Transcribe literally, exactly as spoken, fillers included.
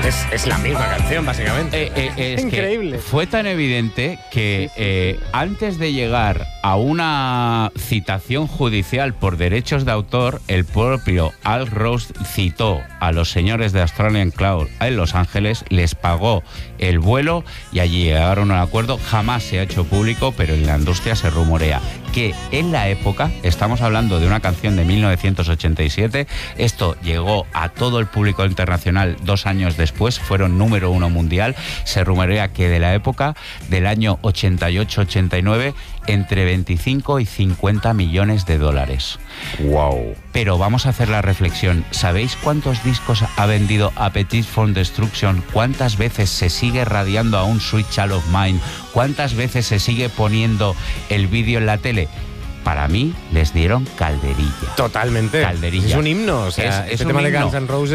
Es, es la misma canción, básicamente. Eh, eh, es Increíble. Que fue tan evidente que eh, antes de llegar a una citación judicial por derechos de autor, el propio Al Ross citó a los señores de Australian Cloud en Los Ángeles, les pagó el vuelo y allí llegaron a un acuerdo. Jamás se ha hecho público, pero en la industria se rumorea que en la época, estamos hablando de una canción de mil novecientos ochenta y siete, esto llegó a todo el público internacional dos años después, fueron número uno mundial. Se rumorea que de la época del año ochenta y ocho ochenta y nueve, entre veinticinco y cincuenta millones de dólares. Wow. Pero vamos a hacer la reflexión. ¿Sabéis cuántos discos ha vendido Appetite for Destruction? ¿Cuántas veces se sigue radiando a un Sweet Child of Mine? ¿Cuántas veces se sigue poniendo el vídeo en la tele? Para mí les dieron calderilla. Totalmente. Calderilla. Es un himno. O sea, Es- es este un tema de himno. Guns N' Roses